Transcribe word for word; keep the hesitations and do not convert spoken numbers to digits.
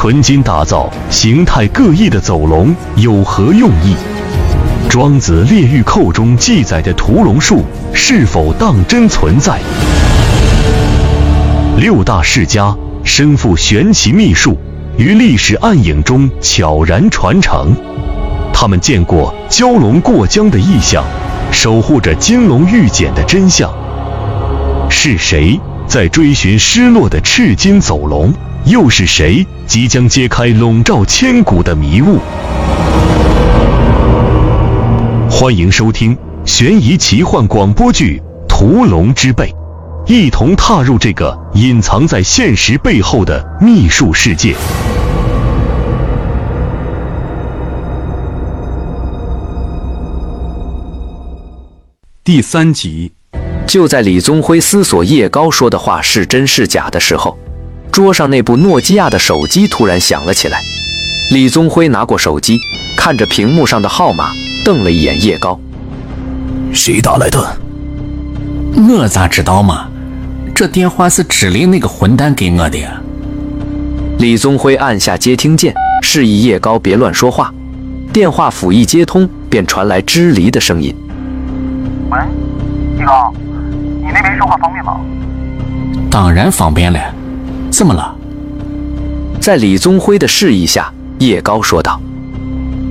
纯金打造形态各异的走龙有何用意？庄子《列御寇》中记载的屠龙术是否当真存在？六大世家身负玄奇秘术，于历史暗影中悄然传承。他们见过蛟龙过江的异象，守护着金龙玉简的真相。是谁在追寻失落的赤金走龙？又是谁即将揭开笼罩千古的迷雾？欢迎收听悬疑奇幻广播剧《屠龙之辈》，一同踏入这个隐藏在现实背后的秘术世界。 第三集。 就在李宗辉思索叶高说的话是真是假的时候，桌上那部诺基亚的手机突然响了起来。李宗辉拿过手机，看着屏幕上的号码，瞪了一眼叶高。 谁打来的？ 我咋知道嘛？这电话是指令那个混蛋给我的呀。 李宗辉按下接听键，示意叶高别乱说话。电话甫一接通，便传来支离的声音： 喂，叶高，你那边说话方便吗？ 当然方便了，怎么了？ 在李宗辉的示意下，叶高说道：